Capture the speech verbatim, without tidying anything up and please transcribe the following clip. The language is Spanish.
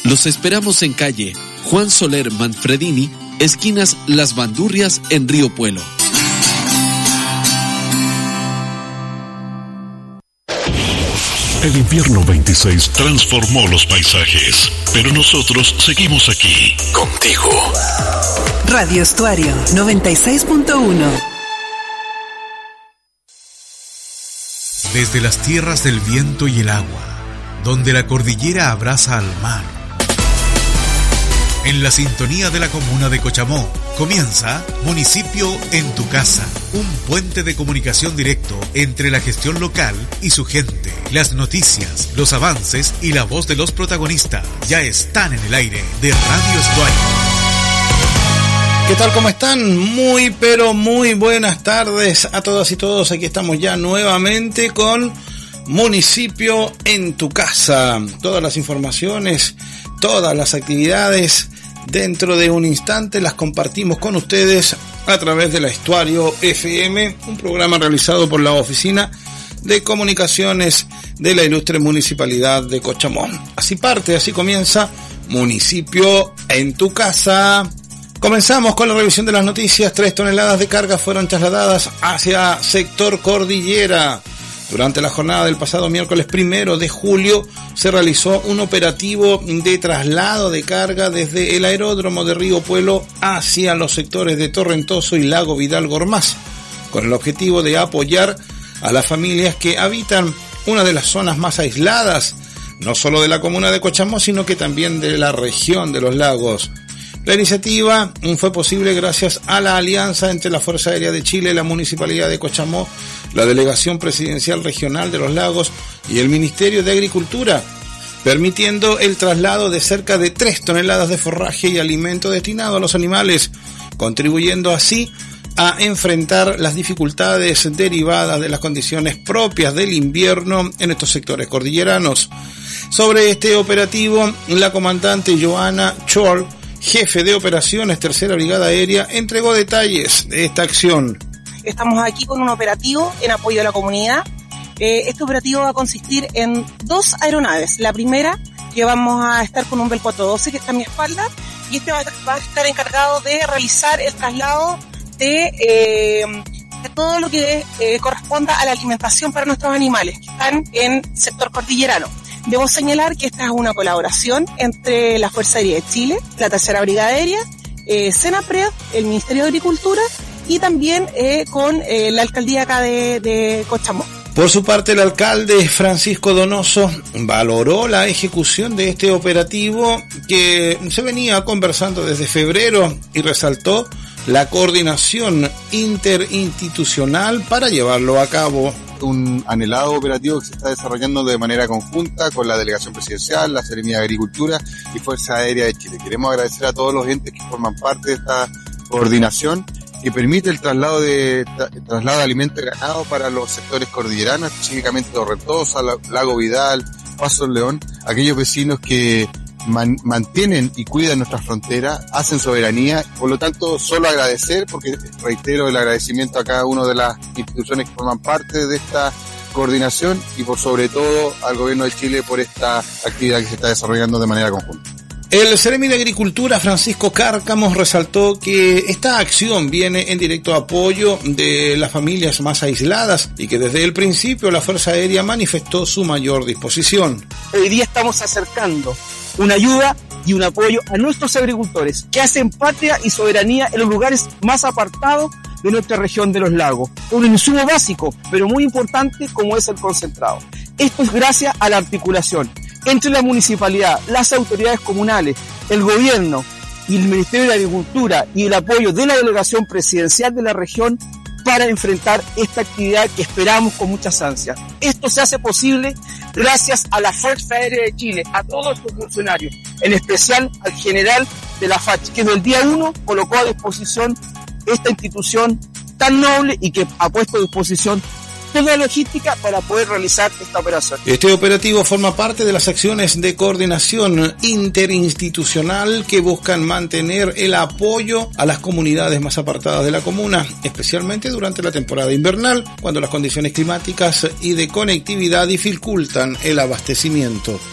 Los esperamos en calle Juan Soler Manfredini, esquinas Las Bandurrias en Río Puelo. El invierno veintiséis transformó los paisajes, pero nosotros seguimos aquí, contigo. Radio Estuario noventa y seis punto uno. Desde las tierras del viento y el agua, donde la cordillera abraza al mar, en la sintonía de la comuna de Cochamó, comienza Municipio en tu Casa, un puente de comunicación directo entre la gestión local y su gente. Las noticias, los avances y la voz de los protagonistas ya están en el aire de Radio Estuario. ¿Qué tal? ¿Cómo están? Muy, pero muy buenas tardes a todas y todos. Aquí estamos ya nuevamente con Municipio en tu Casa. Todas las informaciones, todas las actividades, dentro de un instante las compartimos con ustedes a través de la Estuario F M, un programa realizado por la Oficina de Comunicaciones de la Ilustre Municipalidad de Cochamó. Así parte, así comienza Municipio en tu Casa. Comenzamos con la revisión de las noticias. Tres toneladas de carga fueron trasladadas hacia sector cordillera. Durante la jornada del pasado miércoles primero de julio se realizó un operativo de traslado de carga desde el aeródromo de Río Puelo hacia los sectores de Torrentoso y Lago Vidal Gormaz, con el objetivo de apoyar a las familias que habitan una de las zonas más aisladas, no solo de la comuna de Cochamó, sino que también de la región de los lagos. La iniciativa fue posible gracias a la alianza entre la Fuerza Aérea de Chile, la Municipalidad de Cochamó, la Delegación Presidencial Regional de los Lagos y el Ministerio de Agricultura, permitiendo el traslado de cerca de tres toneladas de forraje y alimento destinado a los animales, contribuyendo así a enfrentar las dificultades derivadas de las condiciones propias del invierno en estos sectores cordilleranos. Sobre este operativo, la comandante Joana Chol, jefe de operaciones Tercera Brigada Aérea, entregó detalles de esta acción. Estamos aquí con un operativo en apoyo a la comunidad. Eh, este operativo va a consistir en dos aeronaves. La primera, que vamos a estar con un Bell cuatrocientos doce que está a mi espalda, y este va a, va a estar encargado de realizar el traslado de, eh, de todo lo que eh, corresponda a la alimentación para nuestros animales que están en sector cordillerano. Debo señalar que esta es una colaboración entre la Fuerza Aérea de Chile, la Tercera Brigada Aérea, eh, Senapred, el Ministerio de Agricultura y también eh, con eh, la alcaldía acá de, de Cochamó. Por su parte, el alcalde Francisco Donoso valoró la ejecución de este operativo que se venía conversando desde febrero y resaltó la coordinación interinstitucional para llevarlo a cabo. Un anhelado operativo que se está desarrollando de manera conjunta con la Delegación Presidencial, la Seremía de Agricultura y Fuerza Aérea de Chile. Queremos agradecer a todos los entes que forman parte de esta coordinación que permite el traslado de tra- traslado de alimentos y ganado para los sectores cordilleranos, específicamente Torrentosa, Lago Vidal, Paso León, aquellos vecinos que Man, mantienen y cuidan nuestra frontera, hacen soberanía, por lo tanto solo agradecer, porque reitero el agradecimiento a cada una de las instituciones que forman parte de esta coordinación y por sobre todo al gobierno de Chile por esta actividad que se está desarrollando de manera conjunta. El Seremi de Agricultura, Francisco Cárcamos, resaltó que esta acción viene en directo apoyo de las familias más aisladas y que desde el principio la Fuerza Aérea manifestó su mayor disposición. Hoy día estamos acercando una ayuda y un apoyo a nuestros agricultores que hacen patria y soberanía en los lugares más apartados de nuestra región de los lagos. Un insumo básico, pero muy importante, como es el concentrado. Esto es gracias a la articulación entre la municipalidad, las autoridades comunales, el gobierno y el Ministerio de Agricultura y el apoyo de la Delegación Presidencial de la región para enfrentar esta actividad que esperamos con muchas ansias. Esto se hace posible gracias a la Fuerza Aérea de Chile, a todos sus funcionarios, en especial al general de la F A C, que desde el día uno colocó a disposición esta institución tan noble y que ha puesto a disposición toda la logística para poder realizar esta operación. Este operativo forma parte de las acciones de coordinación interinstitucional que buscan mantener el apoyo a las comunidades más apartadas de la comuna, especialmente durante la temporada invernal, cuando las condiciones climáticas y de conectividad dificultan el abastecimiento.